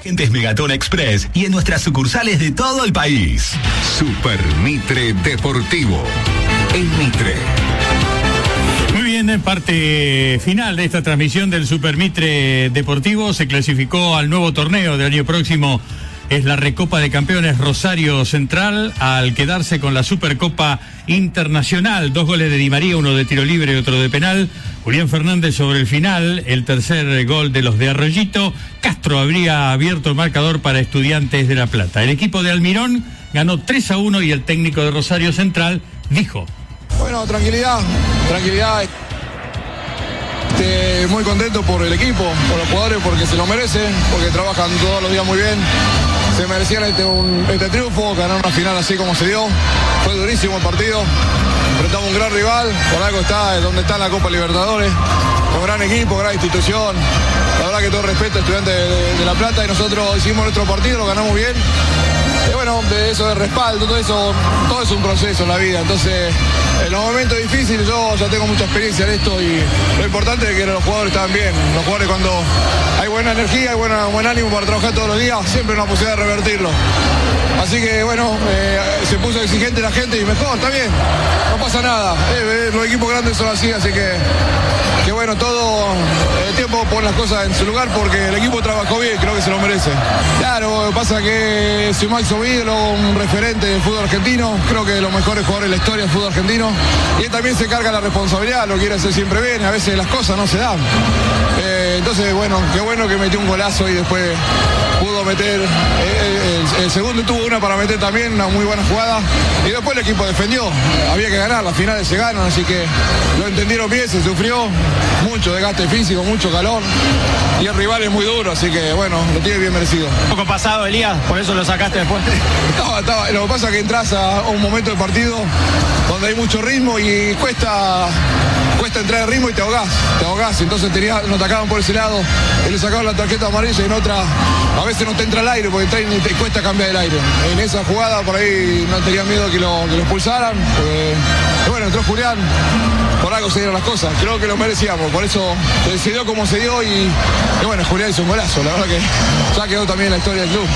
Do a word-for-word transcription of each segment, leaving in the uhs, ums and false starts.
Agentes Megatón Express y en nuestras sucursales de todo el país. Super Mitre Deportivo. El Mitre. Muy bien, en parte final de esta transmisión del Super Mitre Deportivo, se clasificó al nuevo torneo del año próximo. Es la Recopa de Campeones Rosario Central, al quedarse con la Supercopa Internacional. Dos goles de Di María, uno de tiro libre y otro de penal. Julián Fernández sobre el final, el tercer gol de los de Arroyito. Castro habría abierto el marcador para Estudiantes de La Plata. El equipo de Almirón ganó tres a uno y el técnico de Rosario Central dijo: bueno, tranquilidad, tranquilidad. Este, muy contento por el equipo, por los jugadores, porque se lo merecen, porque trabajan todos los días muy bien. Se merecían este, un, este triunfo, ganar una final así como se dio. Fue durísimo el partido. Enfrentamos un gran rival, por algo está donde está en la Copa Libertadores. Un gran equipo, gran institución. La verdad que todo respeto a Estudiantes de, de, de La Plata, y nosotros hicimos nuestro partido, lo ganamos bien. Y bueno, de eso de respaldo, todo eso, todo es un proceso en la vida. Entonces, en los momentos difíciles yo ya tengo mucha experiencia en esto, y lo importante es que los jugadores están bien. Los jugadores, cuando hay buena energía, hay buena, buen ánimo para trabajar todos los días, siempre hay una posibilidad de revertirlo. Así que bueno, eh, se puso exigente la gente y mejor, está bien, no pasa nada. Eh, eh, los equipos grandes son así, así que, que bueno, todo el tiempo pone las cosas en su lugar, porque el equipo trabajó bien y creo que se lo merece. Claro, pasa que soy Max Oviedo, un referente del fútbol argentino, creo que de los mejores jugadores de la historia del fútbol argentino, y él también se carga la responsabilidad, lo quiere hacer siempre bien, a veces las cosas no se dan. Eh, entonces, bueno, qué bueno que metió un golazo y después pudo meter, eh, el, el segundo tuvo una para meter también, una muy buena jugada, y después el equipo defendió, había que ganar, las finales se ganan, así que lo entendieron bien, se sufrió, mucho desgaste físico, mucho calor, y el rival es muy duro, así que bueno, lo tiene bien merecido. Un poco pasado, Elías, por eso lo sacaste después. Estaba, estaba, lo que pasa es que entras a un momento del partido donde hay mucho ritmo y cuesta... cuesta entrar el ritmo y te ahogás, te ahogás, entonces tenía, nos atacaban por ese lado, y le sacaban la tarjeta amarilla, y en otra, a veces no te entra el aire, porque te, te cuesta cambiar el aire. En esa jugada por ahí no tenía miedo que lo, que lo expulsaran, porque, bueno, entró Julián, por algo se dieron las cosas, creo que lo merecíamos, por eso se dio como se dio, y, y bueno, Julián hizo un golazo, la verdad que ya quedó también la historia del club.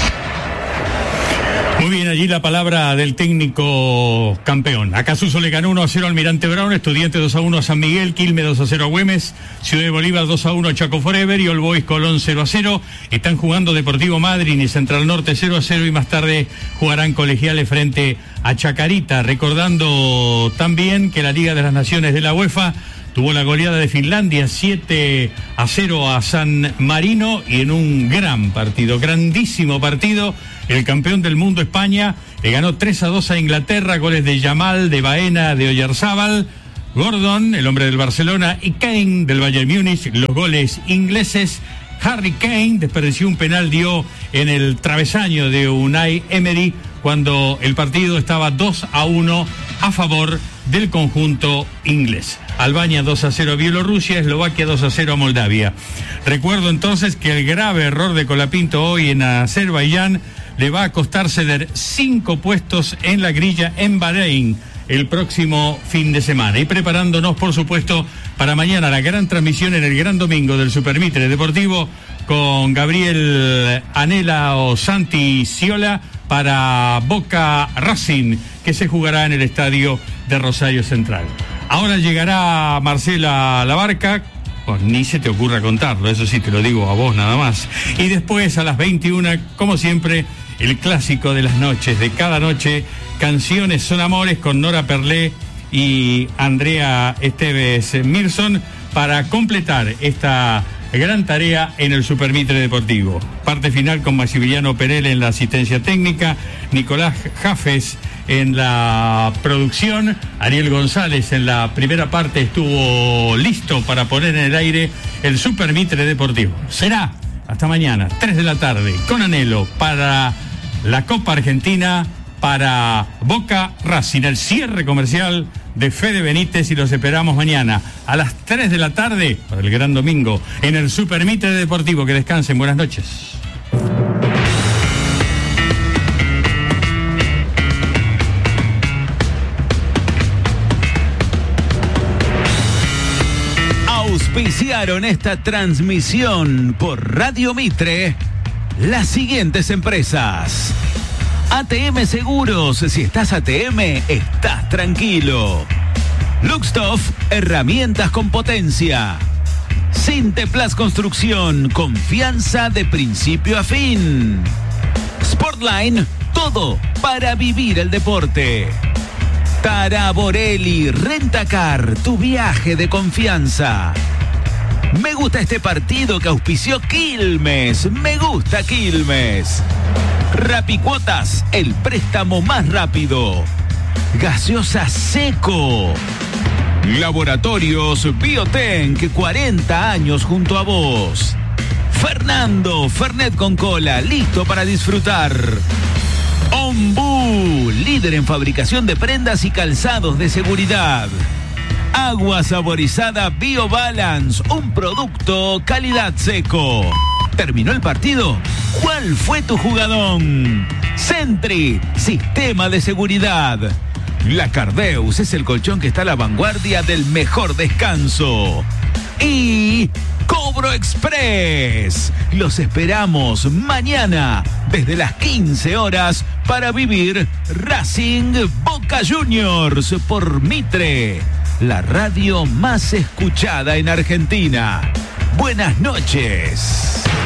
Muy bien, allí la palabra del técnico campeón. Acasuso le ganó uno a cero al Almirante Brown, Estudiantes dos a uno a San Miguel, Quilmes dos a cero a Güemes, Ciudad de Bolívar dos a uno a Chaco Forever y All Boys Colón cero a cero. Están jugando Deportivo Madryn y Central Norte cero a cero, y más tarde jugarán Colegiales frente a Chacarita. Recordando también que la Liga de las Naciones de la UEFA tuvo la goleada de Finlandia siete a cero a San Marino, y en un gran partido, grandísimo partido, el campeón del mundo España le ganó tres a dos a Inglaterra, goles de Yamal, de Baena, de Oyarzábal, Gordon, el hombre del Barcelona, y Kane del Bayern Múnich, los goles ingleses. Harry Kane desperdició un penal, dio en el travesaño de Unai Emery cuando el partido estaba dos a uno a favor del conjunto inglés. Albania dos a cero a Bielorrusia, Eslovaquia dos a cero a Moldavia. Recuerdo entonces que el grave error de Colapinto hoy en Azerbaiyán le va a costar ceder cinco puestos en la grilla en Bahrein el próximo fin de semana. Y preparándonos, por supuesto, para mañana la gran transmisión en el Gran Domingo del Super Mitre Deportivo con Gabriel Anela o Santi Ciola para Boca Racing, que se jugará en el estadio de Rosario Central. Ahora llegará Marcela Labarca, pues ni se te ocurra contarlo, eso sí te lo digo a vos nada más. Y después a las veintiuna, como siempre, el clásico de las noches, de cada noche, Canciones son Amores con Nora Perlé y Andrea Esteves Mirson, para completar esta gran tarea en el Super Mitre Deportivo. Parte final con Maximiliano Perel en la asistencia técnica, Nicolás Jafes en la producción, Ariel González en la primera parte estuvo listo para poner en el aire el Super Mitre Deportivo. Será hasta mañana, tres de la tarde, con anhelo para la Copa Argentina, para Boca Racing, el cierre comercial de Fede Benítez, y los esperamos mañana a las tres de la tarde para el Gran Domingo en el Super Mitre Deportivo. Que descansen, buenas noches. Auspiciaron esta transmisión por Radio Mitre las siguientes empresas. A T M Seguros, si estás A T M, estás tranquilo. Luxtoff, herramientas con potencia. Sinteplas Construcción, confianza de principio a fin. Sportline, todo para vivir el deporte. Tara Borelli, Rentacar, tu viaje de confianza. Me gusta este partido que auspició Quilmes. Me gusta Quilmes. Rapicuotas, el préstamo más rápido. Gaseosa Seco. Laboratorios Biotenc, cuarenta años junto a vos. Fernando, Fernet con cola, listo para disfrutar. Ombú, líder en fabricación de prendas y calzados de seguridad. Agua saborizada BioBalance, un producto calidad Seco. ¿Terminó el partido? ¿Cuál fue tu jugadón? Sentry, sistema de seguridad. La Cardeus es el colchón que está a la vanguardia del mejor descanso. Y Cobro Express. Los esperamos mañana desde las quince horas para vivir Racing Boca Juniors por Mitre, la radio más escuchada en Argentina. Buenas noches.